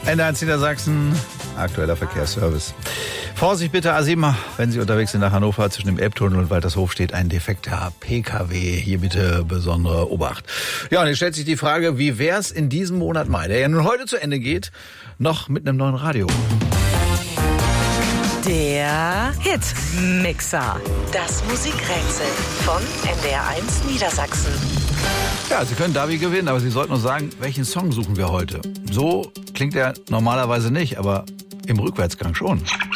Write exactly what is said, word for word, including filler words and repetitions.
Ende eins Niedersachsen, aktueller Verkehrsservice. Vorsicht bitte, A sieben, wenn Sie unterwegs sind nach Hannover, zwischen dem Elbtunnel und Waltershof steht ein defekter P K W. Hier bitte besondere Obacht. Ja, und jetzt stellt sich die Frage, wie wär's in diesem Monat Mai, der ja nun heute zu Ende geht, noch mit einem neuen Radio? Der Hitmixer. Das Musikrätsel von N D R eins Niedersachsen. Ja, Sie können Davi gewinnen, aber Sie sollten uns sagen, welchen Song suchen wir heute? So klingt er normalerweise nicht, aber im Rückwärtsgang schon.